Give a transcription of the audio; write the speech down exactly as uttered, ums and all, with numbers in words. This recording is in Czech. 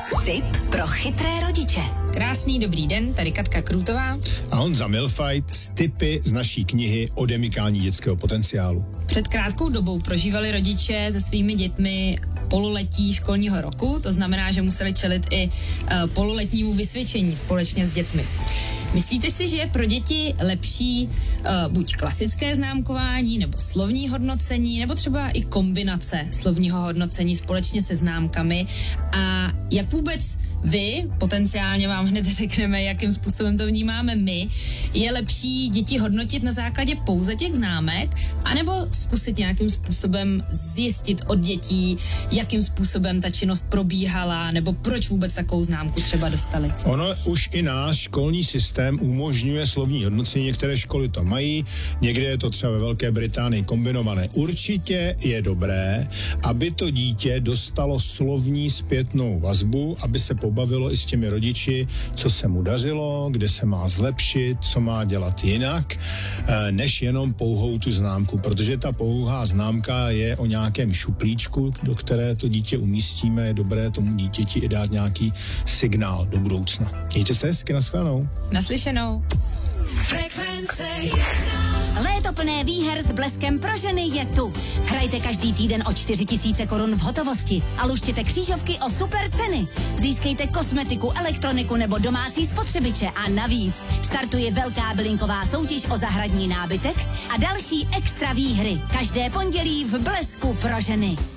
Tip pro chytré rodiče. Krásný dobrý den, tady Katka Krůtová a Honza Milfajt s tipy z naší knihy Odemykání dětského potenciálu. Před krátkou dobou prožívali rodiče se svými dětmi pololetí školního roku, to znamená, že museli čelit i uh, pololetnímu vysvědčení společně s dětmi. Myslíte si, že je pro děti lepší uh, buď klasické známkování, nebo slovní hodnocení, nebo třeba i kombinace slovního hodnocení společně se známkami? A jak vůbec vy, potenciálně vám hned řekneme, jakým způsobem to vnímáme my, je lepší děti hodnotit na základě pouze těch známek, anebo zkusit nějakým způsobem zjistit od dětí, jakým způsobem ta činnost probíhala, nebo proč vůbec takovou známku třeba dostali? Ono už i náš školní systém umožňuje slovní hodnocení, některé školy to mají, někde je to třeba ve Velké Británii kombinované. Určitě je dobré, aby to dítě dostalo slovní zpětnou vazbu, aby se pobavilo i s těmi rodiči, co se mu dařilo, kde se má zlepšit, co má dělat jinak, než jenom pouhou tu známku, protože ta pouhá známka je o nějakém šuplíčku, do které to dítě umístíme, je dobré tomu dítěti i dát nějaký signál do budoucna. Mějte se hezky, nashledanou. Naslyšenou. Léto plné výher s Bleskem pro ženy je tu. Hrajte každý týden o čtyři tisíce korun v hotovosti a luštěte křížovky o super ceny. Získejte kosmetiku, elektroniku nebo domácí spotřebiče a navíc startuje velká bylinková soutěž o zahradní nábytek a další extra výhry. Každé pondělí v Blesku pro ženy.